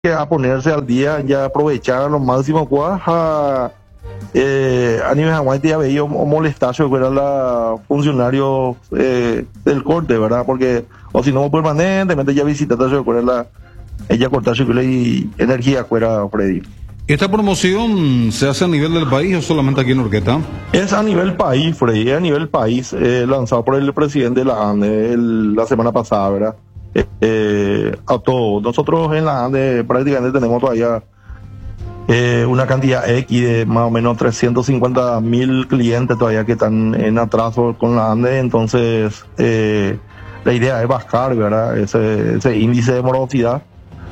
a ponerse al día y a aprovechar a lo máximo a nivel Hawái te había molestarse que eran los funcionarios del corte, ¿verdad? Porque, o si no, permanentemente ya visitaste ella cortarse y energía fuera, Freddy. ¿Esta promoción se hace a nivel del país o solamente aquí en Urqueta? Es a nivel país, Freddy, es a nivel país, lanzado por el presidente de la ANDE la semana pasada, ¿verdad? A todos. Nosotros en la ANDE prácticamente tenemos todavía una cantidad X de más o menos 350.000 clientes todavía que están en atraso con la ANDE, entonces la idea es bajar, ¿verdad? Ese índice de morosidad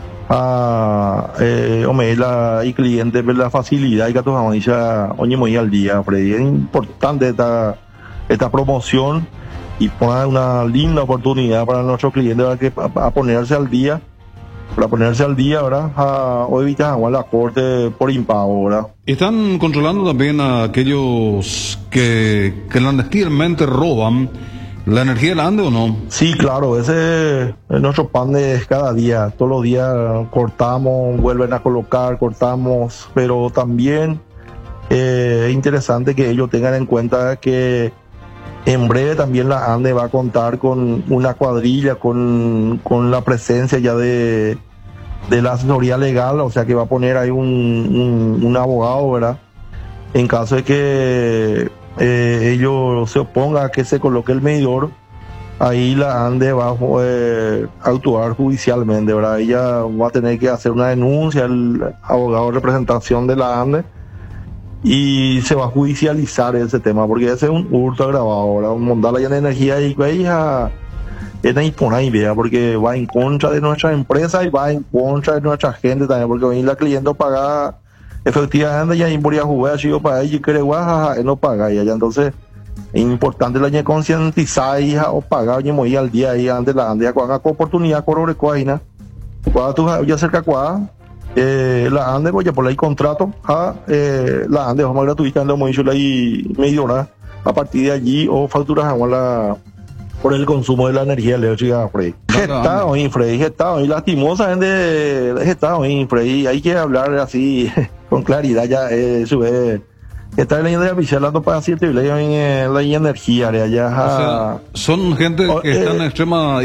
y clientes la facilidad y que todos vamos muy al día, Freddy. Es importante esta promoción y poner una linda oportunidad para nuestros clientes a ponerse al día, ¿verdad? O evitar la corte por impago, ¿verdad? ¿Están controlando también a aquellos que clandestinamente roban la energía de la ANDE o no? Sí, claro, ese es nuestro pan de cada día. Todos los días cortamos, vuelven a colocar, cortamos, pero también es interesante que ellos tengan en cuenta que en breve también la ANDE va a contar con una cuadrilla, con la presencia ya de la asesoría legal, o sea que va a poner ahí un abogado, ¿verdad? En caso de que ellos se opongan a que se coloque el medidor, ahí la ANDE va a actuar judicialmente, ¿verdad? Ella va a tener que hacer una denuncia al abogado de representación de la ANDE y se va a judicializar ese tema, porque ese es un hurto agravado, ¿verdad? Un montar la energía y es imponer, ¿verdad? Porque va en contra de nuestra empresa y va en contra de nuestra gente también, porque hoy la cliente paga efectivamente ya podría jugar así para ella y quiere él no paga ya, entonces es importante la concientizar o pagar muy al día ahí antes la ande con oportunidad corre coaina cuando tú ya cerca la ande voy a por ahí contrato la ande vamos gratuita ando muy chula y medio hora a partir de allí o facturas por el consumo de la energía eléctrica, Freddy. Está hoy, Freddy, está hoy, lastimosamente, está hoy, Freddy, hay que hablar así, con claridad, ya, está leyendo de Michelle, ando para 7 y la energía, ya, o sea, son gente que están en extrema,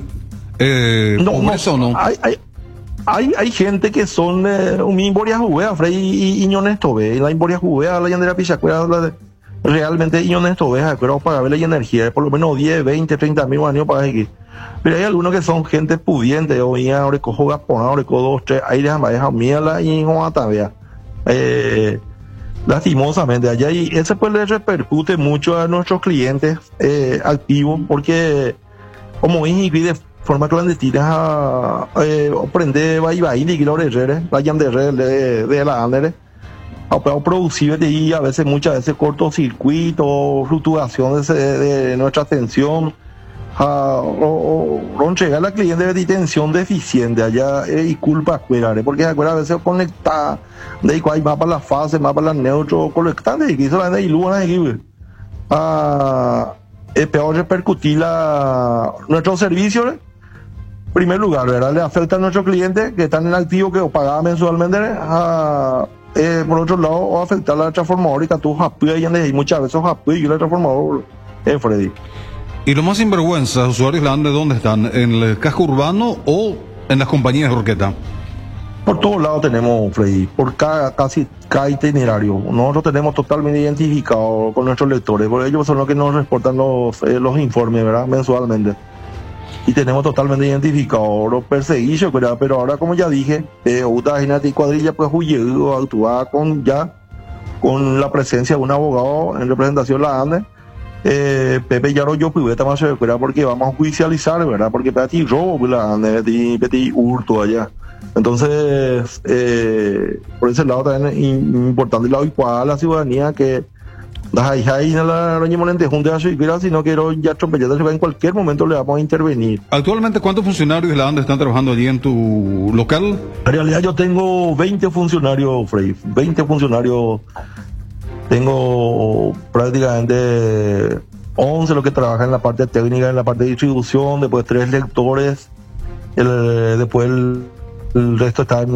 no. Hay gente que son, un imboria juguea, Freddy, y honesto, ve, la imboria juguea, la yandera pichacuera, realmente y honesto pero para ver la energía por lo menos 10, 20, 30 mil años para aquí, pero hay algunos que son gente pudiente hoy ahora cojo Japón ahora cojo 2, 3 ahí deja miela y no todavía lastimosamente allá y eso pues le repercute mucho a nuestros clientes activos porque como dije de forma clandestina prende va y que lo la yandere de la andere o producir y muchas veces cortocircuito, fluctuación de nuestra tensión, o llegar a la cliente de tensión deficiente allá y culpa porque a veces conecta de cuál va para la fase, va para la neutro, conectando y quiso la de luna es peor repercutir nuestros servicios. En primer lugar, ¿verdad? Le afecta a nuestros clientes que están en activo que pagaban mensualmente por otro lado, o afectar a la transformadora y que tú y muchas veces y la transformadora Freddy. Y lo más sinvergüenza, los usuarios la ANDE, ¿dónde están? ¿En el casco urbano o en las compañías de Urqueta? Por todos lados tenemos, Freddy, por casi cada itinerario. Nosotros tenemos totalmente identificado con nuestros lectores, porque ellos son los que nos reportan los informes, ¿verdad? Mensualmente. Y tenemos totalmente identificado los perseguidos, pero ahora como ya dije, y cuadrilla pues actúa con la presencia de un abogado en representación de la ANDE, Pepe Yaro yo pudeta más porque vamos a judicializar, ¿verdad? Porque Peti robo la ANDE, Peti hurto allá. Entonces, por ese lado también es importante la la ciudadanía que si no quiero ya atropellar, en cualquier momento le vamos a intervenir. Actualmente, ¿cuántos funcionarios de la ANDE están trabajando allí en tu local? En realidad yo tengo 20 funcionarios, Frey, 20 funcionarios. Tengo prácticamente 11 los que trabajan en la parte técnica, en la parte de distribución, después 3 lectores, después el resto está en